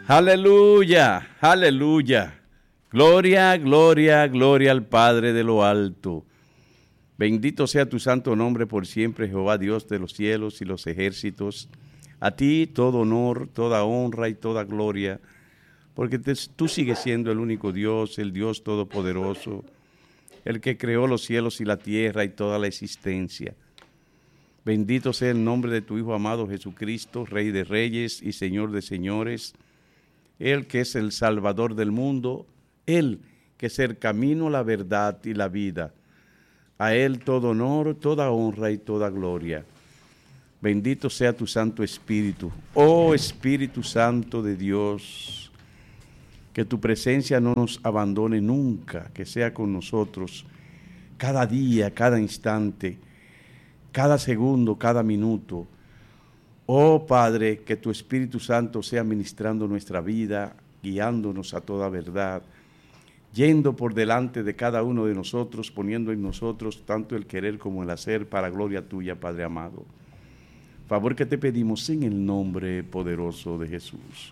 Aleluya, aleluya. Gloria, gloria, gloria al Padre de lo alto. Bendito sea tu santo nombre por siempre, Jehová Dios de los cielos y los ejércitos. A ti todo honor, toda honra y toda gloria, porque tú sigues siendo el único Dios, el Dios todopoderoso, el que creó los cielos y la tierra y toda la existencia. Bendito sea el nombre de tu Hijo amado Jesucristo, Rey de reyes y Señor de señores, Él que es el Salvador del mundo, Él que es el camino, la verdad y la vida. A Él todo honor, toda honra y toda gloria. Bendito sea tu Santo Espíritu, oh Espíritu Santo de Dios, que tu presencia no nos abandone nunca, que sea con nosotros cada día, cada instante, cada segundo, cada minuto. Oh Padre, que tu Espíritu Santo sea ministrando nuestra vida, guiándonos a toda verdad, yendo por delante de cada uno de nosotros, poniendo en nosotros tanto el querer como el hacer para gloria tuya, Padre amado. Favor que te pedimos en el nombre poderoso de Jesús.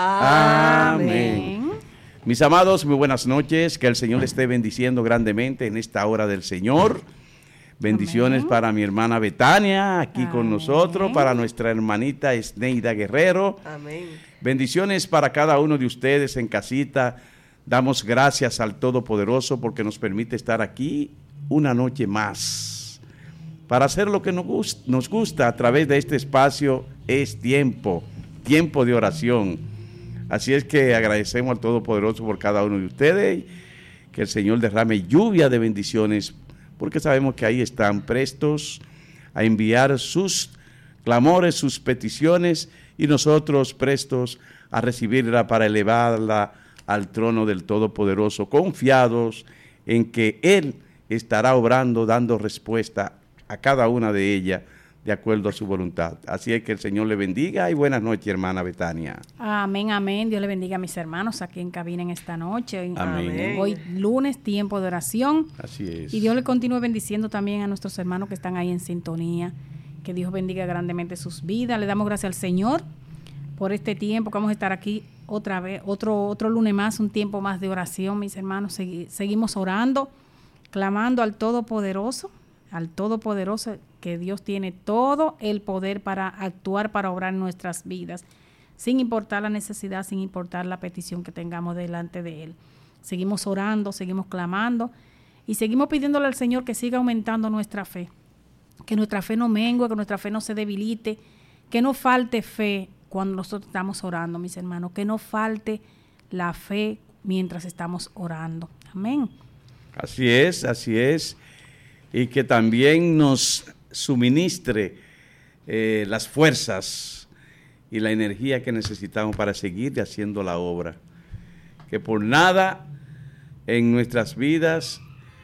Amén. Mis amados, muy buenas noches, que el Señor les esté bendiciendo grandemente en esta hora del Señor. Bendiciones Amén. Para mi hermana Betania, aquí Amén. Con nosotros, para nuestra hermanita Esneida Guerrero. Amén. Bendiciones para cada uno de ustedes en casita. Damos gracias al Todopoderoso porque nos permite estar aquí una noche más. Para hacer lo que nos gusta a través de este espacio es tiempo de oración. Así es que agradecemos al Todopoderoso por cada uno de ustedes, que el Señor derrame lluvia de bendiciones, porque sabemos que ahí están prestos a enviar sus clamores, sus peticiones, y nosotros prestos a recibirla para elevarla al trono del Todopoderoso, confiados en que Él estará obrando, dando respuesta a cada una de ellas de acuerdo a su voluntad. Así es que el Señor le bendiga y buenas noches, hermana Betania. Amén, amén. Dios le bendiga a mis hermanos aquí en cabina en esta noche. Amén. Hoy lunes, tiempo de oración. Así es. Y Dios le continúe bendiciendo también a nuestros hermanos que están ahí en sintonía. Que Dios bendiga grandemente sus vidas. Le damos gracias al Señor por este tiempo que vamos a estar aquí otra vez, otro lunes más, un tiempo más de oración, mis hermanos. Seguimos orando, clamando al Todopoderoso, que Dios tiene todo el poder para actuar, para obrar en nuestras vidas, sin importar la necesidad, sin importar la petición que tengamos delante de Él. Seguimos orando, seguimos clamando y seguimos pidiéndole al Señor que siga aumentando nuestra fe, que nuestra fe no mengue, que nuestra fe no se debilite, que no falte fe cuando nosotros estamos orando, mis hermanos, que no falte la fe mientras estamos orando. Amén. Así es. Y que también nos suministre las fuerzas y la energía que necesitamos para seguir haciendo la obra. Que por nada en nuestras vidas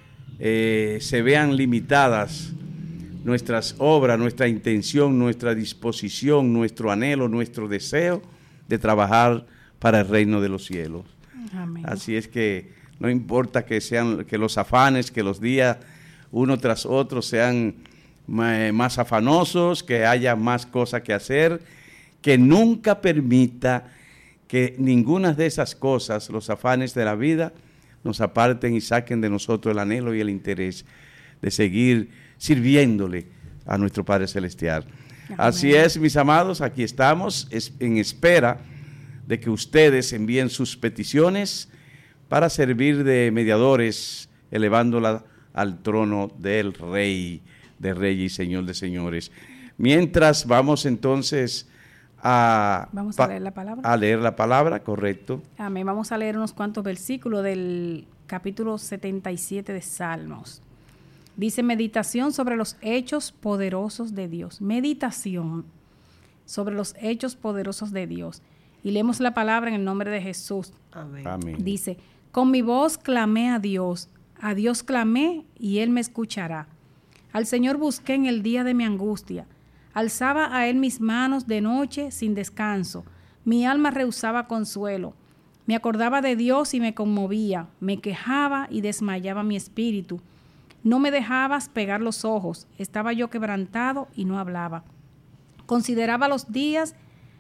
se vean limitadas nuestras obras, nuestra intención, nuestra disposición, nuestro anhelo, nuestro deseo de trabajar para el reino de los cielos. Amén. Así es que no importa que los afanes, que los días uno tras otro sean más afanosos, que haya más cosas que hacer, que nunca permita que ninguna de esas cosas, los afanes de la vida, nos aparten y saquen de nosotros el anhelo y el interés de seguir sirviéndole a nuestro Padre Celestial. Amén. Así es, mis amados, aquí estamos en espera de que ustedes envíen sus peticiones para servir de mediadores, elevándola al trono del Rey de Reyes y Señor de Señores. Mientras vamos entonces a leer la palabra. A leer la palabra, correcto. Amén. Vamos a leer unos cuantos versículos del capítulo 77 de Salmos. Dice: meditación sobre los hechos poderosos de Dios. Meditación sobre los hechos poderosos de Dios. Y leemos la palabra en el nombre de Jesús. Amén. Amén. Dice: con mi voz clamé a Dios clamé y Él me escuchará. Al Señor busqué en el día de mi angustia. Alzaba a Él mis manos de noche sin descanso. Mi alma rehusaba consuelo. Me acordaba de Dios y me conmovía. Me quejaba y desmayaba mi espíritu. No me dejabas pegar los ojos. Estaba yo quebrantado y no hablaba. Consideraba los días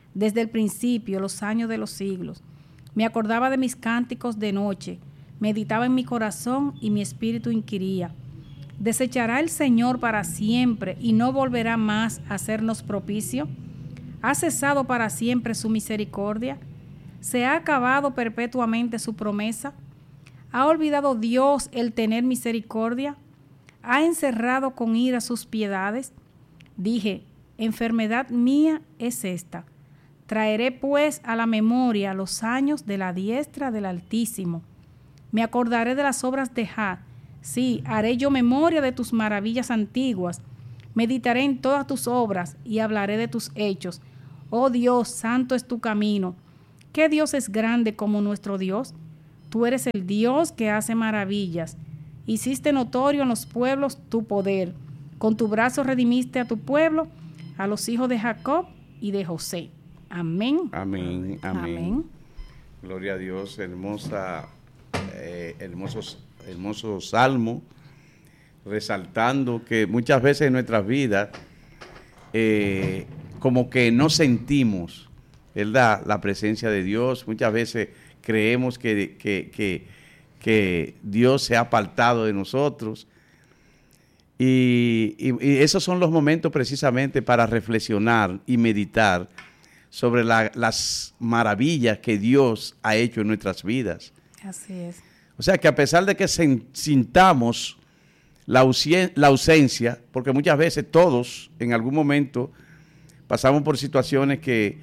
desde el principio, los años de los siglos. Me acordaba de mis cánticos de noche, meditaba en mi corazón y mi espíritu inquiría. ¿Desechará el Señor para siempre y no volverá más a hacernos propicio? ¿Ha cesado para siempre su misericordia? ¿Se ha acabado perpetuamente su promesa? ¿Ha olvidado Dios el tener misericordia? ¿Ha encerrado con ira sus piedades? Dije, enfermedad mía es esta. Traeré pues a la memoria los años de la diestra del Altísimo. Me acordaré de las obras de Jah. Sí, haré yo memoria de tus maravillas antiguas. Meditaré en todas tus obras y hablaré de tus hechos. Oh Dios, santo es tu camino. ¿Qué Dios es grande como nuestro Dios? Tú eres el Dios que hace maravillas. Hiciste notorio en los pueblos tu poder. Con tu brazo redimiste a tu pueblo, a los hijos de Jacob y de José. Amén. Amén, amén. Amén. Gloria a Dios, hermoso salmo, resaltando que muchas veces en nuestras vidas como que no sentimos, ¿verdad?, la presencia de Dios. Muchas veces creemos que Dios se ha apartado de nosotros. Y esos son los momentos precisamente para reflexionar y meditar sobre las maravillas que Dios ha hecho en nuestras vidas. Así es. O sea que a pesar de que sintamos la ausencia, porque muchas veces todos en algún momento pasamos por situaciones que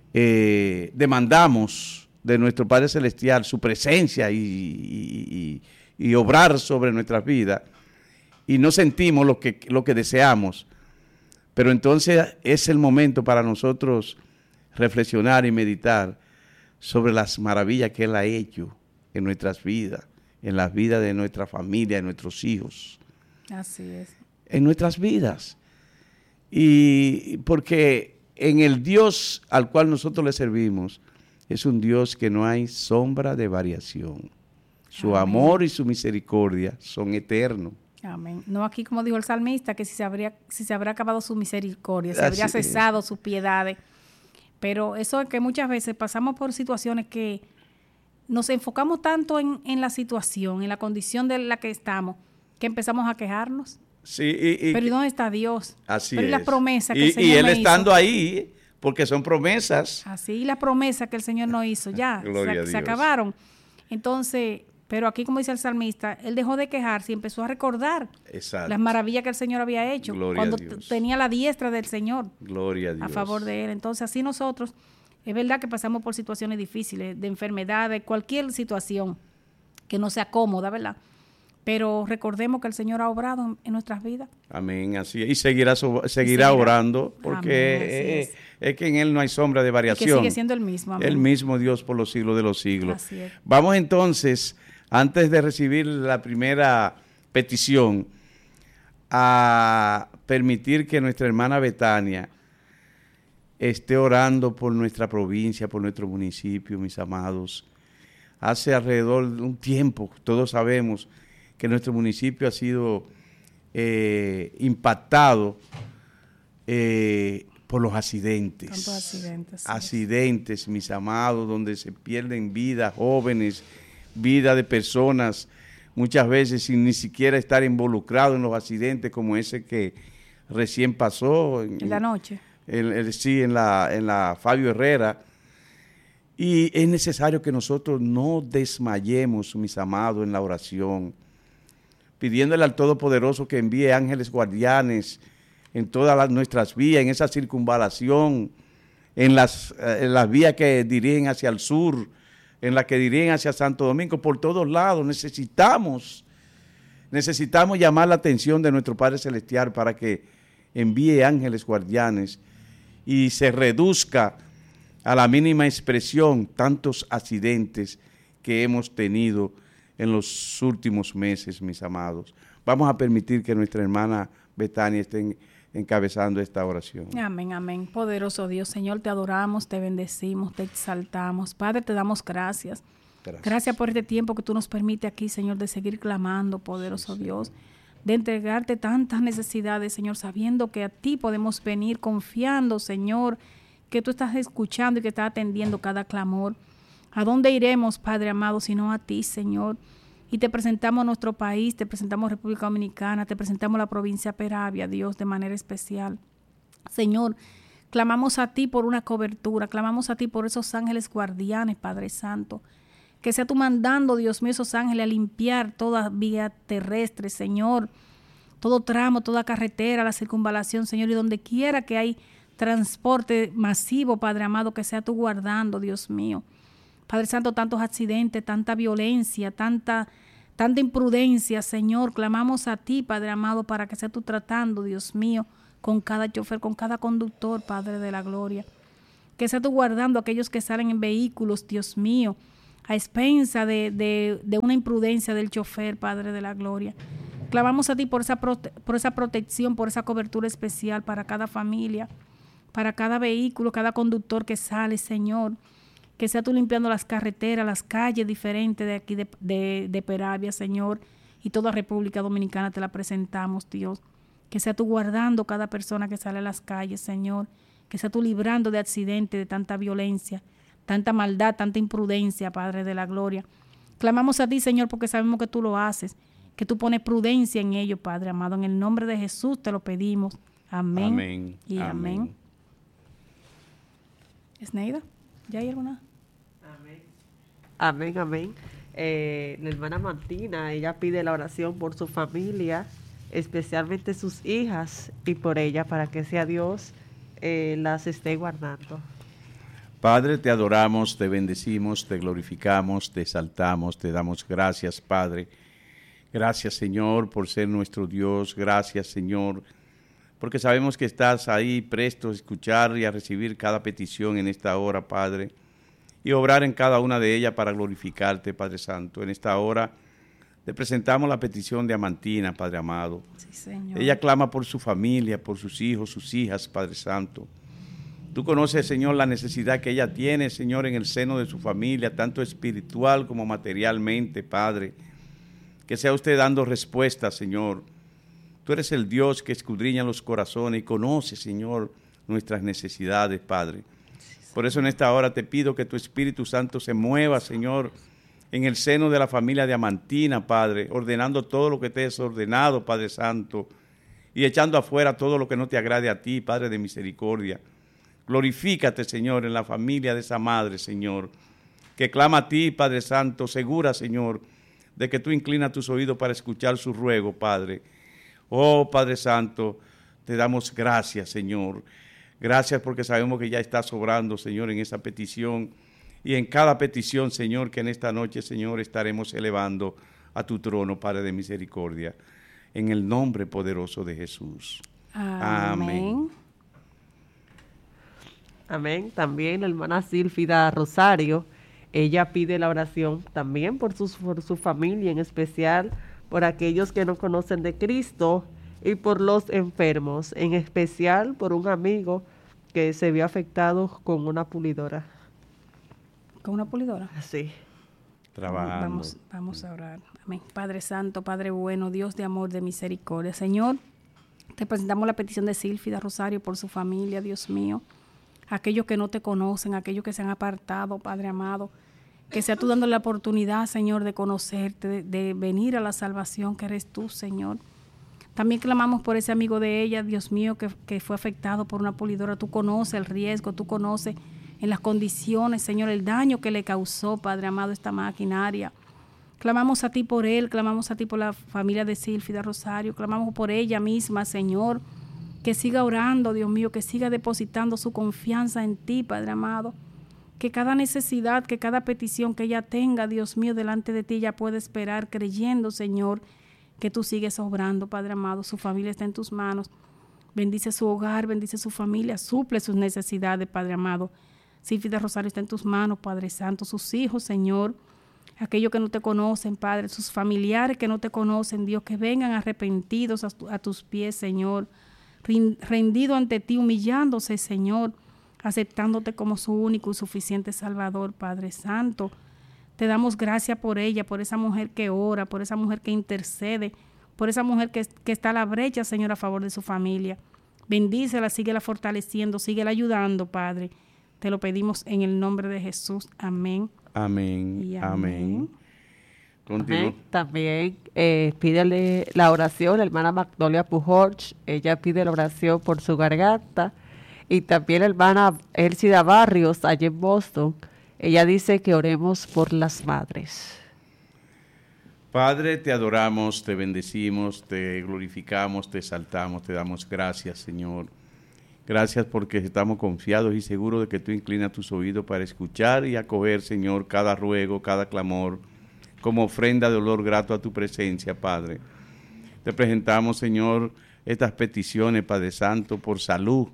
demandamos de nuestro Padre Celestial su presencia y obrar sobre nuestras vidas, y no sentimos lo que deseamos. Pero entonces es el momento para nosotros reflexionar y meditar sobre las maravillas que Él ha hecho en nuestras vidas, en las vidas de nuestra familia, de nuestros hijos. Así es. En nuestras vidas. Y porque en el Dios al cual nosotros le servimos, es un Dios que no hay sombra de variación. Su Amén. amor y su misericordia son eternos. Amén. No aquí como dijo el salmista, que si se habrá acabado su misericordia, se habría cesado sus piedades. Pero eso es que muchas veces pasamos por situaciones que nos enfocamos tanto en la situación, en la condición de la que estamos, que empezamos a quejarnos. Sí, pero ¿y dónde está Dios? Así pero es. ¿y las promesas que el Señor y Él me estando hizo? ahí, porque son promesas. Así, y las promesas que el Señor nos hizo, ya, Gloria a Dios. se acabaron. Entonces, pero aquí como dice el salmista, él dejó de quejarse y empezó a recordar Exacto. las maravillas que el Señor había hecho. Gloria cuando a Dios. tenía la diestra del Señor Gloria a Dios. a favor de él. Entonces, así nosotros, es verdad que pasamos por situaciones difíciles, de enfermedades, cualquier situación que no sea cómoda, ¿verdad? Pero recordemos que el Señor ha obrado en nuestras vidas. Amén, así es. Y seguirá orando, porque es que en Él no hay sombra de variación. Y que sigue siendo el mismo. Amén. El mismo Dios por los siglos de los siglos. Así es. Vamos entonces, antes de recibir la primera petición, a permitir que nuestra hermana Betania esté orando por nuestra provincia, por nuestro municipio, mis amados. Hace alrededor de un tiempo, todos sabemos que nuestro municipio ha sido impactado por los accidentes. Tantos accidentes. Sí. Accidentes, mis amados, donde se pierden vidas jóvenes, vida de personas, muchas veces sin ni siquiera estar involucrado en los accidentes, como ese que recién pasó. En la noche. Sí, en la Fabio Herrera. Y es necesario que nosotros no desmayemos, mis amados, en la oración, pidiéndole al Todopoderoso que envíe ángeles guardianes en todas nuestras vías, en esa circunvalación, en las vías que dirigen hacia el sur, en las que dirigen hacia Santo Domingo, por todos lados. Necesitamos llamar la atención de nuestro Padre Celestial para que envíe ángeles guardianes y se reduzca a la mínima expresión tantos accidentes que hemos tenido en los últimos meses, mis amados. Vamos a permitir que nuestra hermana Betania esté encabezando esta oración. Amén, amén. Poderoso Dios, Señor, te adoramos, te bendecimos, te exaltamos. Padre, te damos gracias. Gracias por este tiempo que tú nos permites aquí, Señor, de seguir clamando, poderoso Dios, de entregarte tantas necesidades, Señor, sabiendo que a ti podemos venir confiando, Señor, que tú estás escuchando y que estás atendiendo cada clamor. ¿A dónde iremos, Padre amado, sino a ti, Señor? Y te presentamos nuestro país, te presentamos República Dominicana, te presentamos la provincia de Peravia, Dios, de manera especial. Señor, clamamos a ti por una cobertura, clamamos a ti por esos ángeles guardianes, Padre Santo. Que sea tú mandando, Dios mío, esos ángeles a limpiar toda vía terrestre, Señor. Todo tramo, toda carretera, la circunvalación, Señor, y donde quiera que hay transporte masivo, Padre amado, que sea tú guardando, Dios mío. Padre Santo, tantos accidentes, tanta violencia, tanta imprudencia, Señor. Clamamos a ti, Padre amado, para que sea tú tratando, Dios mío, con cada chofer, con cada conductor, Padre de la gloria. Que sea tú guardando a aquellos que salen en vehículos, Dios mío, a expensa de una imprudencia del chofer, Padre de la gloria. Clamamos a ti por esa protección, por esa cobertura especial para cada familia, para cada vehículo, cada conductor que sale, Señor. Que sea tú limpiando las carreteras, las calles diferentes de aquí de Peravia, Señor, y toda República Dominicana te la presentamos, Dios. Que sea tú guardando cada persona que sale a las calles, Señor. Que sea tú librando de accidentes, de tanta violencia, tanta maldad, tanta imprudencia, Padre de la gloria. Clamamos a ti, Señor, porque sabemos que tú lo haces, que tú pones prudencia en ello, Padre amado. En el nombre de Jesús te lo pedimos. Amén. Amén. Y amén. ¿Esneida? ¿Ya hay alguna? Amén, amén. La hermana Martina, ella pide la oración por su familia, especialmente sus hijas, y por ella, para que sea Dios las esté guardando. Padre, te adoramos, te bendecimos, te glorificamos, te exaltamos, te damos gracias, Padre. Gracias, Señor, por ser nuestro Dios. Gracias, Señor, porque sabemos que estás ahí presto a escuchar y a recibir cada petición en esta hora, Padre, y obrar en cada una de ellas para glorificarte, Padre Santo. En esta hora te presentamos la petición de Amantina, Padre amado. Sí, Señor. Ella clama por su familia, por sus hijos, sus hijas, Padre Santo. Tú conoces, Señor, la necesidad que ella tiene, Señor, en el seno de su familia, tanto espiritual como materialmente, Padre. Que sea usted dando respuesta, Señor. Tú eres el Dios que escudriña los corazones y conoce, Señor, nuestras necesidades, Padre. Por eso en esta hora te pido que tu Espíritu Santo se mueva, Señor, en el seno de la familia de Amantina, Padre, ordenando todo lo que te es ordenado, Padre Santo, y echando afuera todo lo que no te agrade a ti, Padre de misericordia. Glorifícate, Señor, en la familia de esa madre, Señor, que clama a ti, Padre Santo, segura, Señor, de que tú inclinas tus oídos para escuchar su ruego, Padre. Oh, Padre Santo, te damos gracias, Señor. Gracias porque sabemos que ya estás obrando, Señor, en esa petición y en cada petición, Señor, que en esta noche, Señor, estaremos elevando a tu trono, Padre de misericordia, en el nombre poderoso de Jesús. Amén. Amén. También la hermana Sílfida Rosario, ella pide la oración también por su familia, en especial por aquellos que no conocen de Cristo y por los enfermos, en especial por un amigo que se vio afectado con una pulidora. ¿Con una pulidora? Sí. Trabajando. Vamos a orar. Amén. Padre Santo, Padre bueno, Dios de amor, de misericordia. Señor, te presentamos la petición de Sílfida Rosario por su familia, Dios mío. Aquellos que no te conocen, aquellos que se han apartado, Padre amado. Que sea tú dándole la oportunidad, Señor, de conocerte, de venir a la salvación que eres tú, Señor. También clamamos por ese amigo de ella, Dios mío, que fue afectado por una pulidora. Tú conoces el riesgo, tú conoces en las condiciones, Señor, el daño que le causó, Padre amado, esta maquinaria. Clamamos a ti por él, clamamos a ti por la familia de Sílfida Rosario, clamamos por ella misma, Señor, que siga orando, Dios mío, que siga depositando su confianza en ti, Padre amado. Que cada necesidad, que cada petición que ella tenga, Dios mío, delante de ti, ella puede esperar creyendo, Señor, que tú sigues obrando, Padre amado. Su familia está en tus manos. Bendice su hogar, bendice su familia, suple sus necesidades, Padre amado. Sílfida Rosario está en tus manos, Padre Santo. Sus hijos, Señor, aquellos que no te conocen, Padre, sus familiares que no te conocen, Dios, que vengan arrepentidos a tus pies, Señor, rendido ante ti, humillándose, Señor, aceptándote como su único y suficiente Salvador, Padre Santo. Te damos gracias por ella, por esa mujer que ora, por esa mujer que intercede, por esa mujer que está a la brecha, Señor, a favor de su familia. Bendícela, síguela fortaleciendo, síguela ayudando, Padre. Te lo pedimos en el nombre de Jesús. Amén. Amén. Y Amén. Continúa. También pídele la oración, la hermana Magnolia Pujorch, ella pide la oración por su garganta. Y también la hermana Elcida Barrios, allá en Boston, ella dice que oremos por las madres. Padre, te adoramos, te bendecimos, te glorificamos, te exaltamos, te damos gracias, Señor. Gracias porque estamos confiados y seguros de que tú inclinas tus oídos para escuchar y acoger, Señor, cada ruego, cada clamor, como ofrenda de olor grato a tu presencia, Padre. Te presentamos, Señor, estas peticiones, Padre Santo, por salud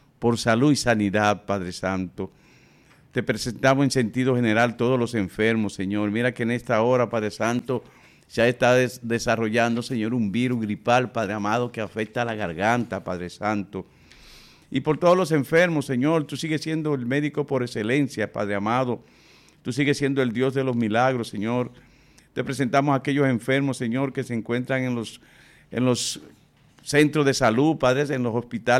y sanidad, Padre Santo. Te presentamos en sentido general todos los enfermos, Señor. Mira que en esta hora, Padre Santo, ya está desarrollando, Señor, un virus gripal, Padre amado, que afecta a la garganta, Padre Santo. Y por todos los enfermos, Señor, tú sigues siendo el médico por excelencia, Padre amado. Tú sigues siendo el Dios de los milagros, Señor. Te presentamos a aquellos enfermos, Señor, que se encuentran en los centros de salud, Padre, en los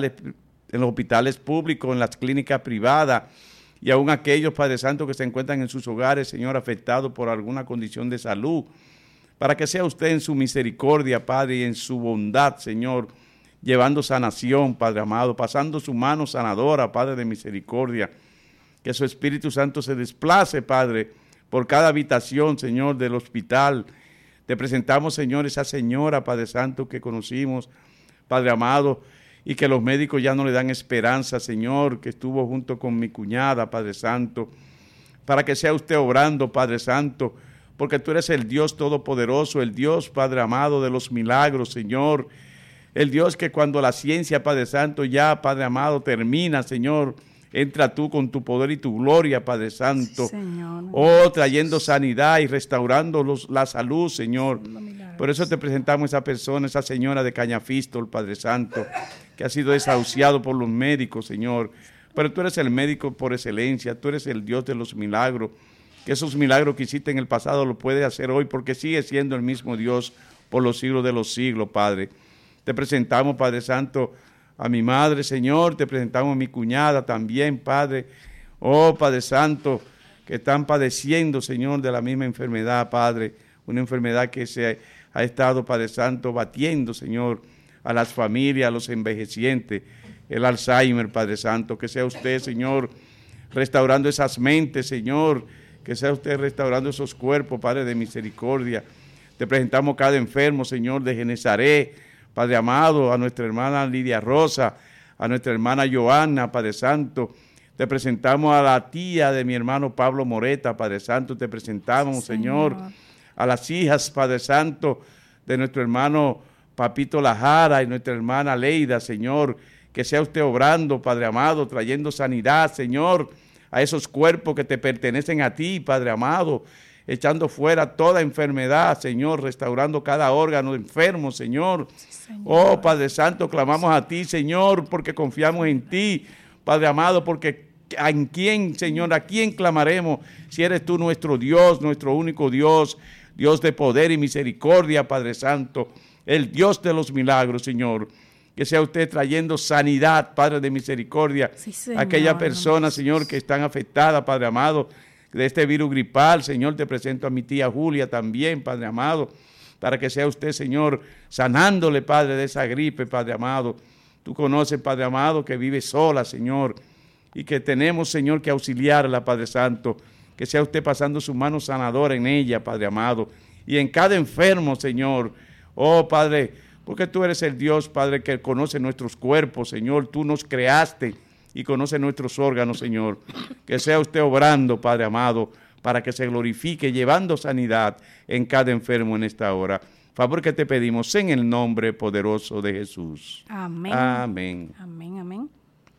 hospitales públicos, en las clínicas privadas, y aún aquellos, Padre Santo, que se encuentran en sus hogares, Señor, afectados por alguna condición de salud, para que sea usted en su misericordia, Padre, y en su bondad, Señor, llevando sanación, Padre amado, pasando su mano sanadora, Padre de misericordia, que su Espíritu Santo se desplace, Padre, por cada habitación, Señor, del hospital. Te presentamos, Señor, esa señora, Padre Santo, que conocimos, Padre amado, y que los médicos ya no le dan esperanza, Señor, que estuvo junto con mi cuñada, Padre Santo, para que sea usted obrando, Padre Santo, porque tú eres el Dios todopoderoso, el Dios, Padre amado, de los milagros, Señor, el Dios que cuando la ciencia, Padre Santo, ya, Padre amado, termina, Señor, entra tú con tu poder y tu gloria, Padre Santo. Sí, Señor. Oh, trayendo sanidad y restaurando la salud, Señor. Por eso te presentamos a esa persona, esa señora de Cañafistol, Padre Santo, que ha sido desahuciado por los médicos, Señor. Pero tú eres el médico por excelencia, tú eres el Dios de los milagros. Que esos milagros que hiciste en el pasado lo puedes hacer hoy, porque sigue siendo el mismo Dios por los siglos de los siglos, Padre. Te presentamos, Padre Santo, a mi madre, Señor, te presentamos a mi cuñada también, Padre. Oh, Padre Santo, que están padeciendo, Señor, de la misma enfermedad, Padre. Una enfermedad que se ha estado, Padre Santo, batiendo, Señor, a las familias, a los envejecientes, el Alzheimer, Padre Santo. Que sea usted, Señor, restaurando esas mentes, Señor. Que sea usted restaurando esos cuerpos, Padre de misericordia. Te presentamos cada enfermo, Señor, de Genezaret, Padre amado, a nuestra hermana Lidia Rosa, a nuestra hermana Johanna, Padre Santo. Te presentamos a la tía de mi hermano Pablo Moreta, Padre Santo. Te presentamos, Señor, a las hijas, Padre Santo, de nuestro hermano Papito Lajara y nuestra hermana Leida, Señor. Que sea usted obrando, Padre amado, trayendo sanidad, Señor, a esos cuerpos que te pertenecen a ti, Padre amado, echando fuera toda enfermedad, Señor, restaurando cada órgano enfermo, Señor. Señor. Oh, Padre Santo, clamamos a ti, Señor, porque confiamos en ti, Padre amado, porque ¿en quién, Señor, a quién clamaremos si eres tú nuestro Dios, nuestro único Dios, Dios de poder y misericordia, Padre Santo, el Dios de los milagros, Señor? Que sea usted trayendo sanidad, Padre de misericordia, sí, a aquellas personas, Señor, que están afectadas, Padre amado, de este virus gripal. Señor, te presento a mi tía Julia también, Padre amado, para que sea usted, Señor, sanándole, Padre, de esa gripe, Padre amado. Tú conoces, Padre amado, que vive sola, Señor, y que tenemos, Señor, que auxiliarla, Padre Santo. Que sea usted pasando su mano sanadora en ella, Padre amado, y en cada enfermo, Señor. Oh, Padre, porque tú eres el Dios, Padre, que conoce nuestros cuerpos, Señor. Tú nos creaste y conoce nuestros órganos, Señor. Que sea usted obrando, Padre amado, para que se glorifique, llevando sanidad en cada enfermo en esta hora. Favor que te pedimos en el nombre poderoso de Jesús. Amén. Amén. Amén, amén.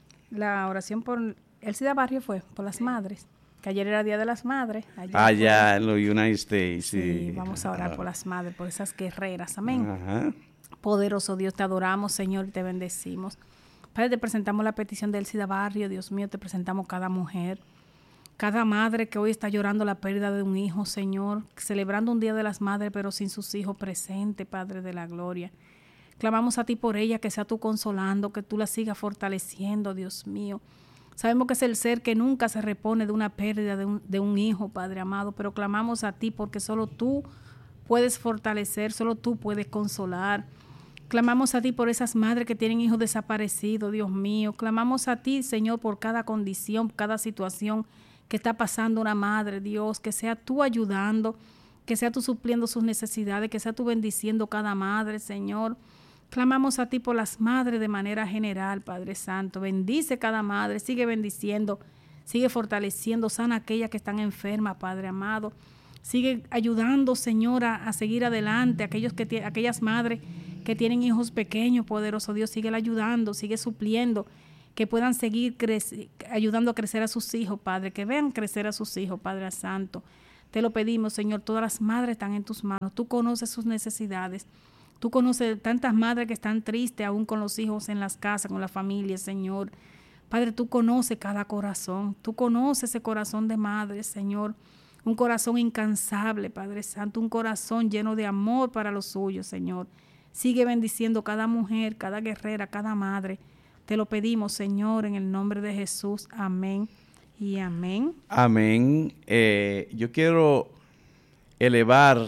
La oración por Elcida Barrio fue por las madres, que ayer era Día de las Madres. Allá en los United States. Sí, vamos a orar por las madres, por esas guerreras. Amén. Ajá. Poderoso Dios, te adoramos, Señor, y te bendecimos. Padre, te presentamos la petición de Elcida Barrio. Dios mío, te presentamos cada mujer, cada madre que hoy está llorando la pérdida de un hijo, Señor, celebrando un Día de las Madres, pero sin sus hijos presentes, Padre de la gloria. Clamamos a ti por ella, que sea tú consolando, que tú la sigas fortaleciendo, Dios mío. Sabemos que es el ser que nunca se repone de una pérdida de un hijo, Padre amado, pero clamamos a ti porque solo tú puedes fortalecer, solo tú puedes consolar. Clamamos a ti por esas madres que tienen hijos desaparecidos, Dios mío. Clamamos a ti, Señor, por cada condición, cada situación que está pasando una madre, Dios, que sea tú ayudando, que sea tú supliendo sus necesidades, que sea tú bendiciendo cada madre, Señor. Clamamos a ti por las madres de manera general, Padre Santo. Bendice cada madre, sigue bendiciendo, sigue fortaleciendo, sana a aquellas que están enfermas, Padre amado. Sigue ayudando, Señor, a seguir adelante, aquellas madres que tienen hijos pequeños, poderoso Dios, sigue ayudando, sigue supliendo, que puedan seguir ayudando a crecer a sus hijos, Padre, que vean crecer a sus hijos, Padre Santo. Te lo pedimos, Señor, todas las madres están en tus manos, tú conoces sus necesidades, tú conoces tantas madres que están tristes aún con los hijos en las casas, con la familia, Señor. Padre, tú conoces cada corazón, tú conoces ese corazón de madre, Señor, un corazón incansable, Padre Santo, un corazón lleno de amor para los suyos, Señor. Sigue bendiciendo cada mujer, cada guerrera, cada madre. Te lo pedimos, Señor, en el nombre de Jesús. Amén y amén. Amén. Yo quiero elevar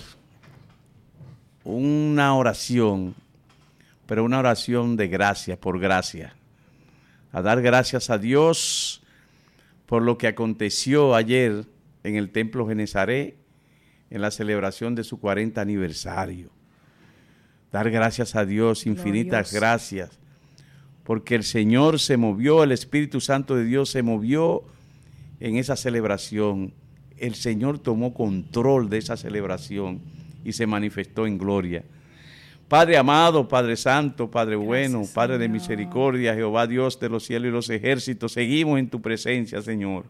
una oración, pero una oración de gracia, por gracia. A dar gracias a Dios por lo que aconteció ayer en el Templo Genesaret, en la celebración de su 40 aniversario. Dar gracias a Dios, infinitas gracias, porque el Señor se movió, el Espíritu Santo de Dios se movió en esa celebración. El Señor tomó control de esa celebración y se manifestó en gloria. Padre amado, Padre santo, Padre bueno, gracias, Padre Señor. De misericordia, Jehová Dios de los cielos y los ejércitos, seguimos en tu presencia, Señor.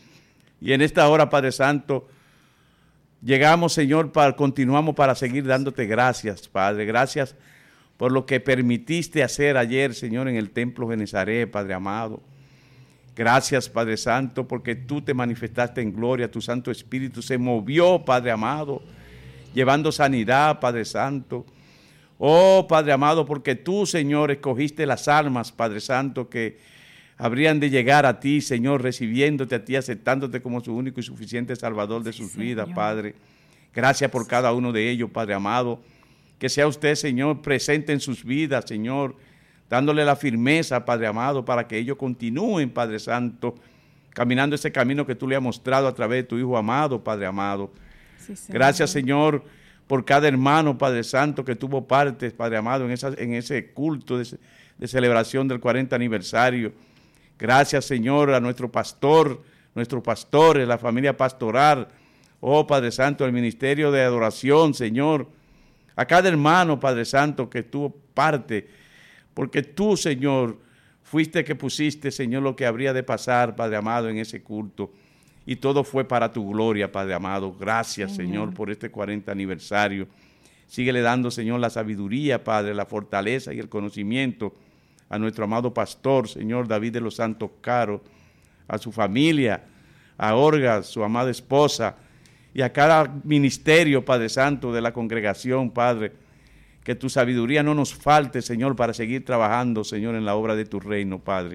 Y en esta hora, Padre santo, llegamos, Señor, continuamos para seguir dándote gracias, Padre. Gracias por lo que permitiste hacer ayer, Señor, en el Templo Genesaret, Padre amado. Gracias, Padre Santo, porque tú te manifestaste en gloria, tu Santo Espíritu se movió, Padre amado, llevando sanidad, Padre Santo. Oh, Padre amado, porque tú, Señor, escogiste las almas, Padre Santo, que habrían de llegar a ti, Señor, recibiéndote a ti, aceptándote como su único y suficiente Salvador de sus vidas, Padre. Gracias por cada uno de ellos, Padre amado. Que sea usted, Señor, presente en sus vidas, Señor, dándole la firmeza, Padre amado, para que ellos continúen, Padre Santo, caminando ese camino que tú le has mostrado a través de tu Hijo amado, Padre amado. Sí, Señor. Gracias, Señor, por cada hermano, Padre Santo, que tuvo parte, Padre amado, en ese culto de celebración del 40 aniversario. Gracias, Señor, a nuestro pastor, nuestros pastores, la familia pastoral. Oh, Padre Santo, el ministerio de adoración, Señor. A cada hermano, Padre Santo, que tuvo parte, porque tú, Señor, fuiste que pusiste, Señor, lo que habría de pasar, Padre amado, en ese culto. Y todo fue para tu gloria, Padre amado. Gracias, Señor, por este 40 aniversario. Síguele dando, Señor, la sabiduría, Padre, la fortaleza y el conocimiento a nuestro amado pastor, Señor David de los Santos Caro, a su familia, a Orga, su amada esposa, y a cada ministerio, Padre Santo, de la congregación, Padre, que tu sabiduría no nos falte, Señor, para seguir trabajando, Señor, en la obra de tu reino, Padre.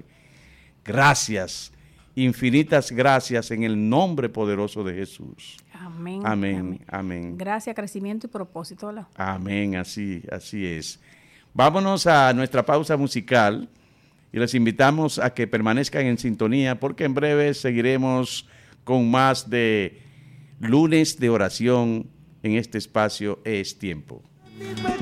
Gracias, infinitas gracias en el nombre poderoso de Jesús. Amén. Amén, amén. Amén. Gracias, crecimiento y propósito. ¿Verdad? Amén, así es. Vámonos a nuestra pausa musical y les invitamos a que permanezcan en sintonía porque en breve seguiremos con más de Lunes de Oración en este espacio Es Tiempo. Dime